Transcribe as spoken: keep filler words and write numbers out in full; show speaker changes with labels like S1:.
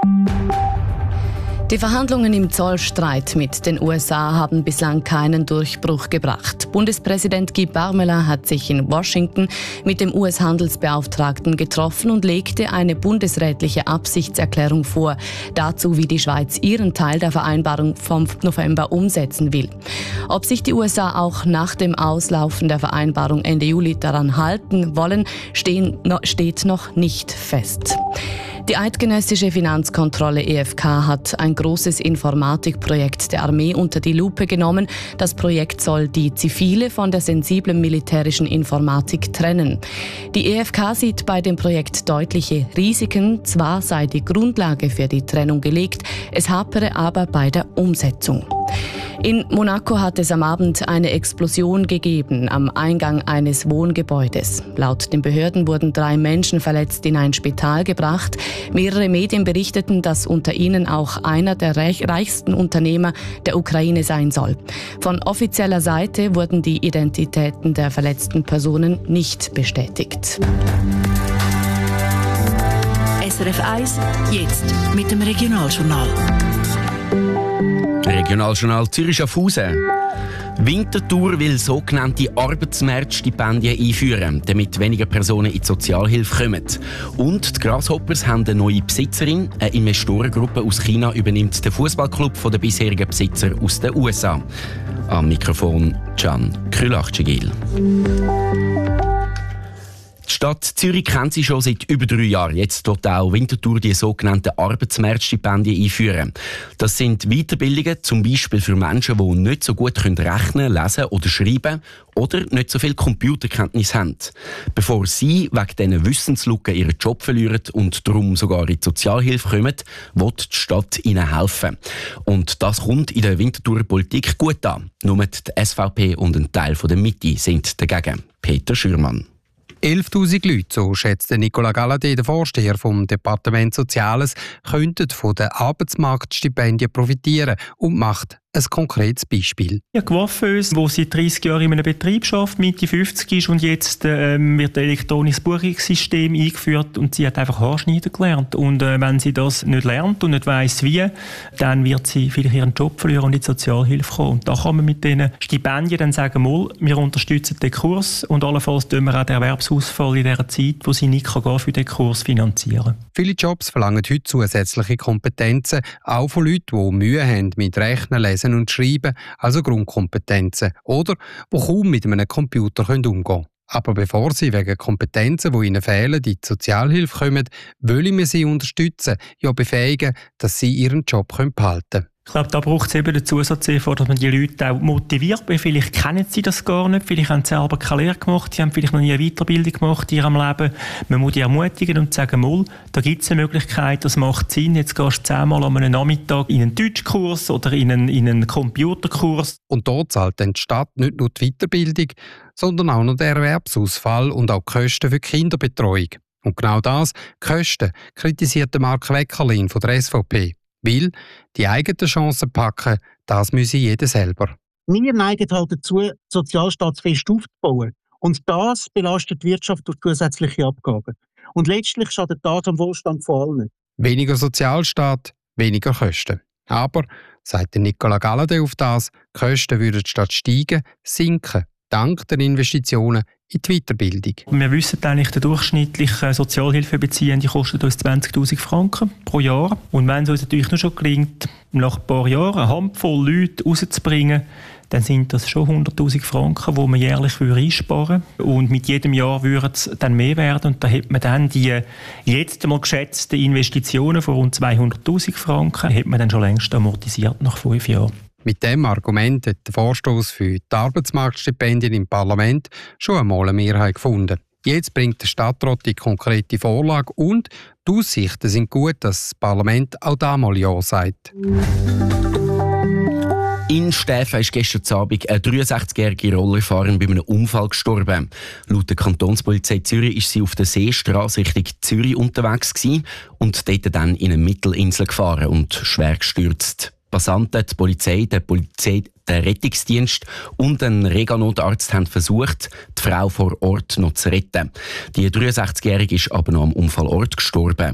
S1: Die Verhandlungen im Zollstreit mit den U S A haben bislang keinen Durchbruch gebracht. Bundespräsident Guy Parmelin hat sich in Washington mit dem U S-Handelsbeauftragten getroffen und legte eine bundesrätliche Absichtserklärung vor, dazu wie die Schweiz ihren Teil der Vereinbarung vom November umsetzen will. Ob sich die U S A auch nach dem Auslaufen der Vereinbarung Ende Juli daran halten wollen, stehen, steht noch nicht fest. Die eidgenössische Finanzkontrolle E F K hat ein großes Informatikprojekt der Armee unter die Lupe genommen. Das Projekt soll die zivile von der sensiblen militärischen Informatik trennen. Die E F K sieht bei dem Projekt deutliche Risiken. Zwar sei die Grundlage für die Trennung gelegt, es hapere aber bei der Umsetzung. In Monaco hat es am Abend eine Explosion gegeben am Eingang eines Wohngebäudes. Laut den Behörden wurden drei Menschen verletzt in ein Spital gebracht. Mehrere Medien berichteten, dass unter ihnen auch einer der reichsten Unternehmer der Ukraine sein soll. Von offizieller Seite wurden die Identitäten der verletzten Personen nicht bestätigt.
S2: S R F eins, jetzt mit dem Regionaljournal.
S3: Regionaljournal Zürich-Schaffhausen. Winterthur will sogenannte Arbeitsmarktstipendien einführen, damit weniger Personen in die Sozialhilfe kommen. Und die Grasshoppers haben eine neue Besitzerin. Eine Investorengruppe aus China übernimmt den Fußballclub von den bisherigen Besitzer aus den U S A. Am Mikrofon Can Krülach-Cegil. Die Stadt Zürich kennt sie schon seit über drei Jahren. Jetzt wird auch Winterthur die sogenannten Arbeitsmarktstipendien einführen. Das sind Weiterbildungen, zum Beispiel für Menschen, die nicht so gut rechnen, lesen oder schreiben oder nicht so viel Computerkenntnis haben. Bevor sie wegen diesen Wissenslücken ihren Job verlieren und darum sogar in die Sozialhilfe kommen, will die Stadt ihnen helfen. Und das kommt in der Winterthurer Politik gut an. Nur die S V P und ein Teil der Mitte sind dagegen. Peter Schürmann.
S4: elftausend Leute, so schätzt Nicola Galladay, der Vorsteher vom Departement Soziales, könnten von den Arbeitsmarktstipendien profitieren und macht ein konkretes Beispiel.
S5: Ja, Coiffeuse, die seit dreissig Jahren in einem Betrieb arbeitet, Mitte fünfzig ist und jetzt ähm, wird ein elektronisches Buchungssystem eingeführt und sie hat einfach Haarschneiden gelernt. Und äh, wenn sie das nicht lernt und nicht weiss wie, dann wird sie vielleicht ihren Job verlieren und in die Sozialhilfe kommen. Und da kann man mit diesen Stipendien dann sagen, mal, wir unterstützen den Kurs und allenfalls tun wir auch den Erwerbsausfall in der Zeit, wo sie nicht gehen für den Kurs finanzieren.
S4: Viele Jobs verlangen heute zusätzliche Kompetenzen, auch von Leuten, die Mühe haben mit Rechnen, Lesen und Schreiben, also Grundkompetenzen, oder die kaum mit einem Computer umgehen können. Aber bevor sie wegen Kompetenzen, die ihnen fehlen, in die Sozialhilfe kommen, wollen wir sie unterstützen, ja befähigen, dass sie ihren Job behalten können.
S5: Ich glaube, da braucht es eben den Zusatz, dass man die Leute auch motiviert, weil vielleicht kennen sie das gar nicht, vielleicht haben sie selber keine Lehre gemacht, sie haben vielleicht noch nie eine Weiterbildung gemacht in ihrem Leben. Man muss die ermutigen und sagen, mal, da gibt es eine Möglichkeit, das macht Sinn, jetzt gehst du zehnmal an einem Nachmittag in einen Deutschkurs oder in einen, in einen Computerkurs.
S4: Und dort zahlt dann die Stadt nicht nur die Weiterbildung, sondern auch noch den Erwerbsausfall und auch die Kosten für die Kinderbetreuung. Und genau das, die Kosten, kritisiert Marc Weckerlin von der S V P. Weil die eigenen Chancen packen, das müsse jeder selber.
S6: Wir neigen halt dazu, die Sozialstaat fest aufzubauen. Und das belastet die Wirtschaft durch zusätzliche Abgaben. Und letztlich schadet das am Wohlstand von allen.
S4: Weniger Sozialstaat, weniger Kosten. Aber, sagt Nicola Galladay auf das, die Kosten würden statt steigen, sinken. Dank der Investitionen in die Weiterbildung.
S5: Wir wissen eigentlich, der durchschnittliche Sozialhilfebeziehende kostet uns zwanzigtausend Franken pro Jahr. Und wenn es uns natürlich nur schon gelingt, nach ein paar Jahren eine Handvoll Leute rauszubringen, dann sind das schon hunderttausend Franken, die man jährlich einsparen würde. Und mit jedem Jahr würde es dann mehr werden. Und da hat man dann die jetzt mal geschätzten Investitionen von rund zweihunderttausend Franken, hat man dann schon längst amortisiert nach fünf Jahren.
S4: Mit diesem Argument hat der Vorstoss für die Arbeitsmarktstipendien im Parlament schon einmal eine Mehrheit gefunden. Jetzt bringt der Stadtrat die konkrete Vorlage und die Aussichten sind gut, dass das Parlament auch da mal Ja sagt.
S3: In Stäfen ist gestern Abend eine dreiundsechzigjährige Rollerfahrerin bei einem Unfall gestorben. Laut der Kantonspolizei Zürich ist sie auf der Seestrasse Richtung Zürich unterwegs gewesen und dort dann in eine Mittelinsel gefahren und schwer gestürzt. Passanten, die Polizei, der, Polizei, der Rettungsdienst und ein Reganotarzt haben versucht, die Frau vor Ort noch zu retten. Die dreiundsechzigjährige ist aber noch am Unfallort gestorben.